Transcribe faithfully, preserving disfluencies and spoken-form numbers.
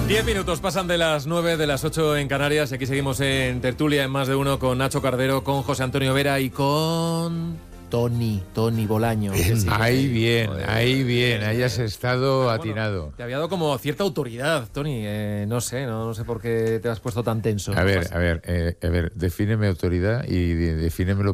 Diez minutos pasan de las nueve, de las ocho en Canarias, y aquí seguimos en tertulia en Más de Uno con Nacho Cardero, con José Antonio Vera y con Tony, Tony Bolaño. Sí, ahí bien, joder, ahí bien, ahí has estado bueno, atinado. Te había dado como cierta autoridad, Tony, eh, no sé, no, no sé por qué te has puesto tan tenso. A ver, a ver, eh, a ver, defíneme autoridad y de- defínemelo